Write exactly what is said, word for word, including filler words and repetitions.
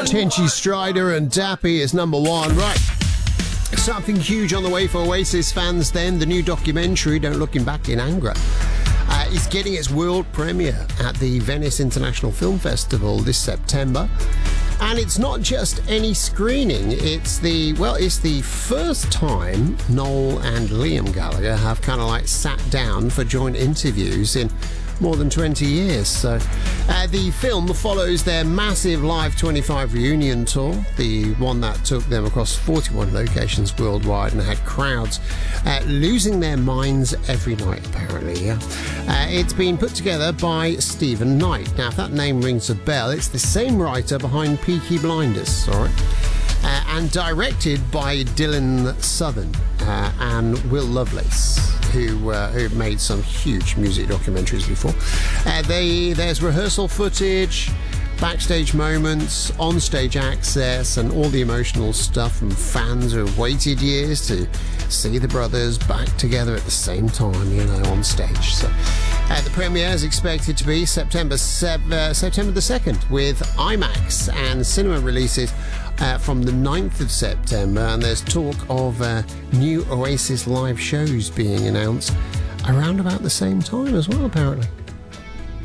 Tinchy Stryder and Dappy is number one. Right. Something huge on the way for Oasis fans then. The new documentary, Don't Looking Back in Anger, uh, is getting its world premiere at the Venice International Film Festival this September. And it's not just any screening. It's the, well, it's the first time Noel and Liam Gallagher have kind of like sat down for joint interviews in more than twenty years. So uh, the film follows their massive Live twenty-five reunion tour, the one that took them across forty-one locations worldwide and had crowds uh, losing their minds every night, apparently. Yeah. Uh, it's been put together by Stephen Knight. Now, if that name rings a bell, it's the same writer behind Peaky Blinders, all right? Uh, and directed by Dylan Southern uh, and Will Lovelace, who uh, who made some huge music documentaries before. Uh, they there's rehearsal footage, backstage moments, onstage access, and all the emotional stuff from fans who have waited years to see the brothers back together at the same time, you know, on stage. So uh, the premiere is expected to be September seventh, uh, September the second, with IMAX and cinema releases Uh, from the ninth of September, and there's talk of uh, new Oasis live shows being announced around about the same time as well, apparently.